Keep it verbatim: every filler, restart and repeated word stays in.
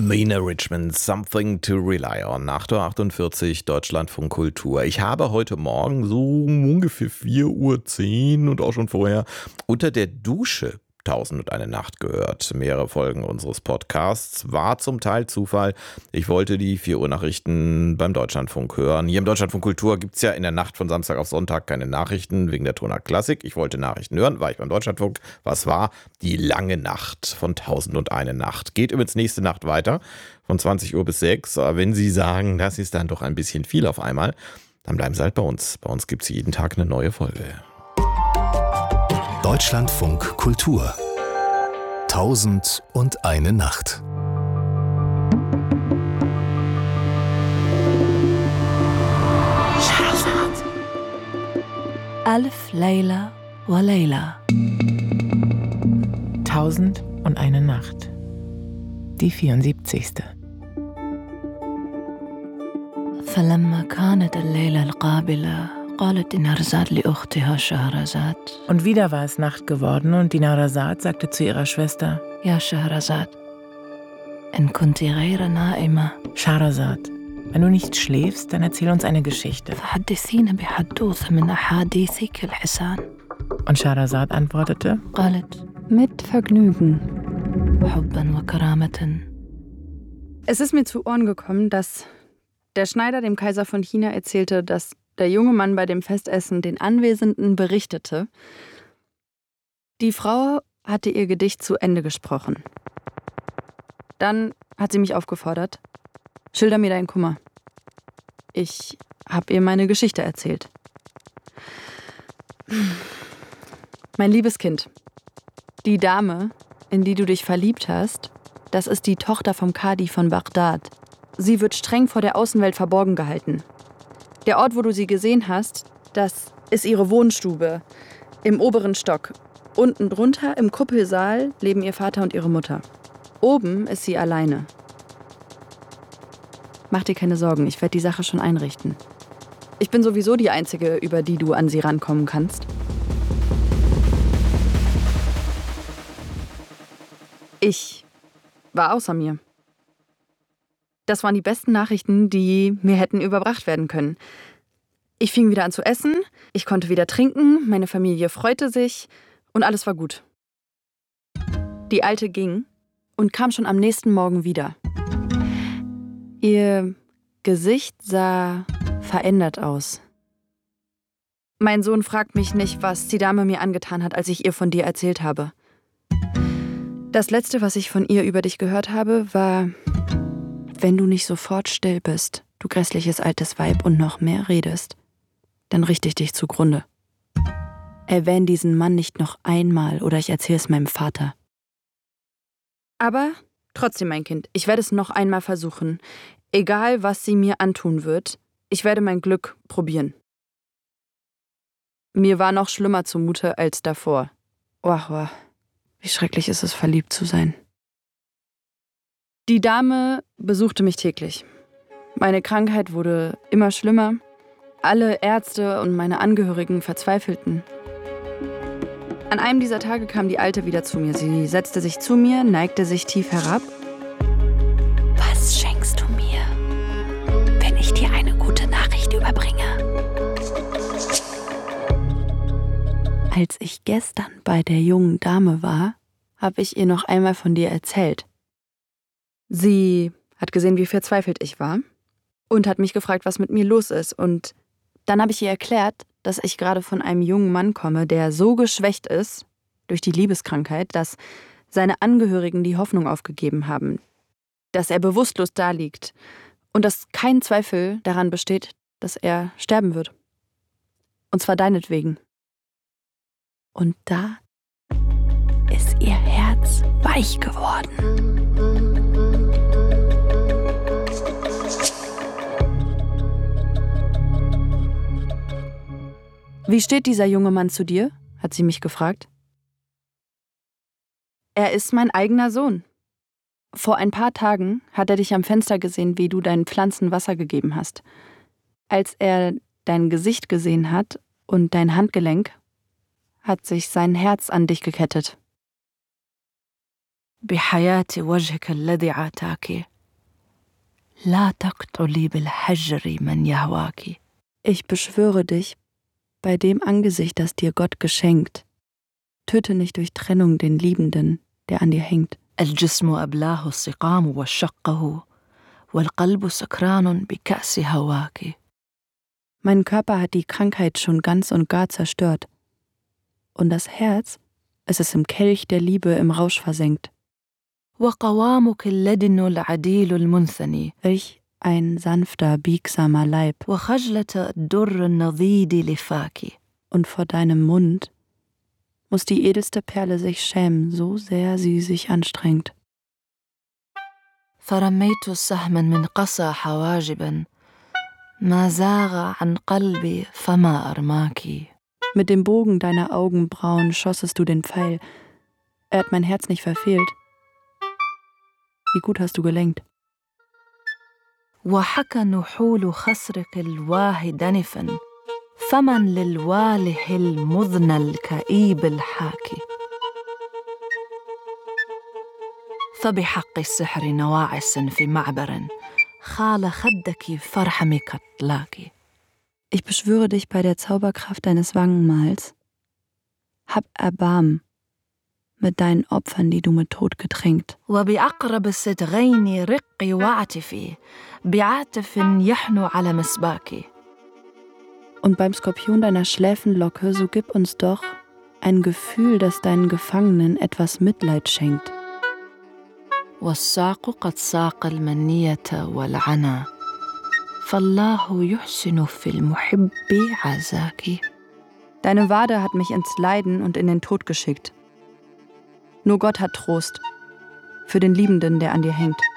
Mina Richmond, Something to Rely on. acht Uhr achtundvierzig, Deutschlandfunk Kultur. Ich habe heute Morgen so ungefähr vier Uhr zehn und auch schon vorher unter der Dusche Tausend und eine Nacht gehört. Mehrere Folgen unseres Podcasts. War zum Teil Zufall. Ich wollte die vier Uhr Nachrichten beim Deutschlandfunk hören. Hier im Deutschlandfunk Kultur gibt es ja in der Nacht von Samstag auf Sonntag keine Nachrichten wegen der Tonart Klassik. Ich wollte Nachrichten hören, war ich beim Deutschlandfunk. Was war? Die lange Nacht von Tausend und eine Nacht. Geht übrigens nächste Nacht weiter von zwanzig Uhr bis sechs. Aber wenn Sie sagen, das ist dann doch ein bisschen viel auf einmal, dann bleiben Sie halt bei uns. Bei uns gibt es jeden Tag eine neue Folge. Deutschlandfunk Kultur. Tausend und eine Nacht. Alf Layla wa Layla. Tausend und eine Nacht. Die vierundsiebzigste. فلما كانت الليلة القابلة قالت نهرزاد لأختها شهرزاد. Und wieder war es Nacht geworden und die Nahrazad sagte zu ihrer Schwester: يا شهرزاد إن كنت غير نائمة Schahrazad, wenn du nicht schläfst, dann erzähl uns eine Geschichte. فحدثينا بحدوثة من أحاديثك الحسان. Und Schahrazad antwortete: قالت mit Vergnügen حبا وكرامة. Es ist mir zu Ohren gekommen, dass der Schneider dem Kaiser von China erzählte, dass der junge Mann bei dem Festessen den Anwesenden berichtete: Die Frau hatte ihr Gedicht zu Ende gesprochen. Dann hat sie mich aufgefordert: Schilder mir deinen Kummer. Ich habe ihr meine Geschichte erzählt. Mein liebes Kind, die Dame, in die du dich verliebt hast, das ist die Tochter vom Kadi von Bagdad. Sie wird streng vor der Außenwelt verborgen gehalten. Der Ort, wo du sie gesehen hast, das ist ihre Wohnstube im oberen Stock. Unten drunter, im Kuppelsaal, leben ihr Vater und ihre Mutter. Oben ist sie alleine. Mach dir keine Sorgen, ich werde die Sache schon einrichten. Ich bin sowieso die Einzige, über die du an sie rankommen kannst. Ich war außer mir. Das waren die besten Nachrichten, die mir hätten überbracht werden können. Ich fing wieder an zu essen, ich konnte wieder trinken, meine Familie freute sich und alles war gut. Die Alte ging und kam schon am nächsten Morgen wieder. Ihr Gesicht sah verändert aus. Mein Sohn fragt mich nicht, was die Dame mir angetan hat, als ich ihr von dir erzählt habe. Das Letzte, was ich von ihr über dich gehört habe, war: Wenn du nicht sofort still bist, du grässliches altes Weib, und noch mehr redest, dann richte ich dich zugrunde. Erwähn diesen Mann nicht noch einmal, oder ich erzähle es meinem Vater. Aber trotzdem, mein Kind, ich werde es noch einmal versuchen. Egal, was sie mir antun wird, ich werde mein Glück probieren. Mir war noch schlimmer zumute als davor. Wah, wah, wie schrecklich ist es, verliebt zu sein. Die Dame besuchte mich täglich. Meine Krankheit wurde immer schlimmer. Alle Ärzte und meine Angehörigen verzweifelten. An einem dieser Tage kam die Alte wieder zu mir. Sie setzte sich zu mir, neigte sich tief herab. Was schenkst du mir, wenn ich dir eine gute Nachricht überbringe? Als ich gestern bei der jungen Dame war, habe ich ihr noch einmal von dir erzählt. Sie hat gesehen, wie verzweifelt ich war und hat mich gefragt, was mit mir los ist. Und dann habe ich ihr erklärt, dass ich gerade von einem jungen Mann komme, der so geschwächt ist durch die Liebeskrankheit, dass seine Angehörigen die Hoffnung aufgegeben haben, dass er bewusstlos daliegt und dass kein Zweifel daran besteht, dass er sterben wird. Und zwar deinetwegen. Und da ist ihr Herz weich geworden. Wie steht dieser junge Mann zu dir? Hat sie mich gefragt. Er ist mein eigener Sohn. Vor ein paar Tagen hat er dich am Fenster gesehen, wie du deinen Pflanzen Wasser gegeben hast. Als er dein Gesicht gesehen hat und dein Handgelenk, hat sich sein Herz an dich gekettet. بحياة وجهك الذي عاتاك لا تقتلي بالحجر من يهواك. Ich beschwöre dich, bei dem Angesicht, das dir Gott geschenkt, töte nicht durch Trennung den Liebenden, der an dir hängt. الجسم أبلاه السقام وشقه والقلب سكران بكأس هواك. Mein Körper hat die Krankheit schon ganz und gar zerstört. Und das Herz, es ist im Kelch der Liebe im Rausch versenkt. وقوامك اللدن العديل المنثني. Welch ein sanfter, biegsamer Leib. وخجلة الدر النضيد لفاك. Und vor deinem Mund muss die edelste Perle sich schämen, so sehr sie sich anstrengt. فرميت سهما من قصى حواجبا ما زاغ عن قلبي فما أرماك. Mit dem Bogen deiner Augenbrauen schossest du den Pfeil. Er hat mein Herz nicht verfehlt. Wie gut hast du gelenkt. وحكى نحول خصرك الواه دنفا فمن للوالح المذنى الكئيب الحاكي. فبحق السحر نواعس في معبر خال خدك فرحم كطلاك. Ich beschwöre dich bei der Zauberkraft deines Wangenmals. Hab Erbarmen mit deinen Opfern, die du mit Tod getränkt. وبأقرب الصدغين رقي واعتفي بعاطف يحنو على مسباك. Und beim Skorpion deiner Schläfenlocke, so gib uns doch ein Gefühl, das deinen Gefangenen etwas Mitleid schenkt. والساق قد ساق المنية والعنا فالله يحسن في المحب عزاك. Deine Wade hat mich ins Leiden und in den Tod geschickt. Nur Gott hat Trost für den Liebenden, der an dir hängt.